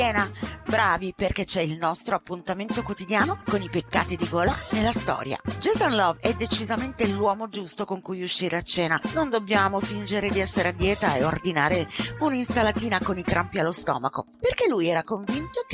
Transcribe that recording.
Bravi, perché c'è il nostro appuntamento quotidiano con i peccati di gola nella storia. Jason Love è decisamente l'uomo giusto con cui uscire a cena. Non dobbiamo fingere di essere a dieta e ordinare un'insalatina con i crampi allo stomaco, perché lui era convinto che